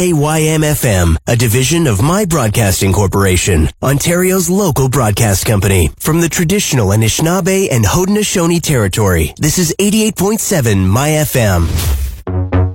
AYM-FM, a division of My Broadcasting Corporation, Ontario's local broadcast company. From the traditional Anishinaabe and Haudenosaunee territory, this is 88.7 My FM.